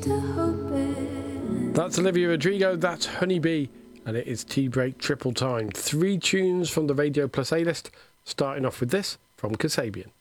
That's Olivia Rodrigo, that's Honeybee, and it is Tea Break Triple Time. 3 tunes from the Radio Plus A-list, starting off with this from Kasabian.